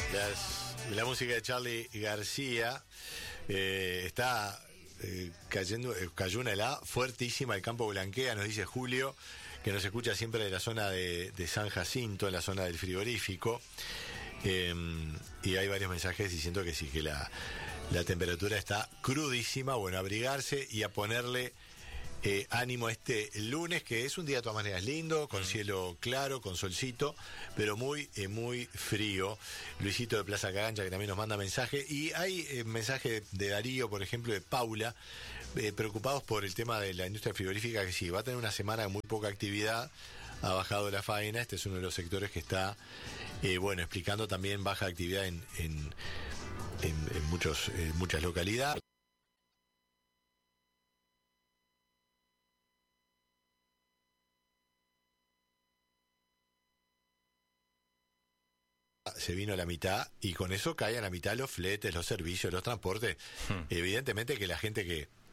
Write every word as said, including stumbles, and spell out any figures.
Las, la música de Charly García eh, está eh, cayendo, eh, cayó una helada fuertísima. El campo blanquea, nos dice Julio, que nos escucha siempre de la zona de, de San Jacinto, en la zona del frigorífico. Eh, y hay varios mensajes diciendo que sí, que la, la temperatura está crudísima. Bueno, abrigarse y a ponerle Eh, ánimo este lunes, que es un día de todas maneras lindo, con cielo claro, con solcito, pero muy, eh, muy frío. Luisito de Plaza Cagancha, que también nos manda mensaje, y hay eh, mensaje de Darío, por ejemplo, de Paula, eh, preocupados por el tema de la industria frigorífica, que sí, va a tener una semana de muy poca actividad, ha bajado la faena. Este es uno de los sectores que está, eh, bueno, explicando también baja actividad en, en, en, en muchos, en muchas localidades. Se vino a la mitad, y con eso cae a la mitad los fletes, los servicios, los transportes. Hmm. Evidentemente que la gente que